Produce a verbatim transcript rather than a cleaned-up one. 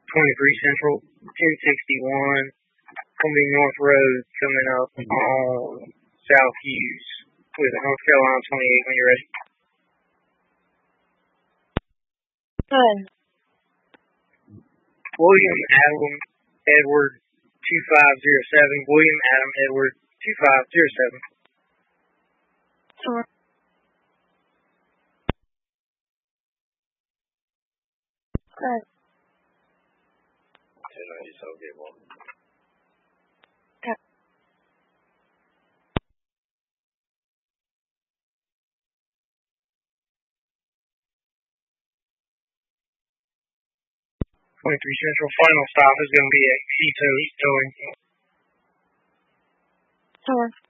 twenty-three Central, ten sixty-one, Columbia North Road coming up on South Hughes with North Carolina twenty-eight when you're ready. Good. William Adam Edward two five zero seven, William Adam Edward two five zero seven. Sure. Good. ten ninety, so get one. Okay. twenty-three Central, final stop is going to be at Cheetos Towing. Sure.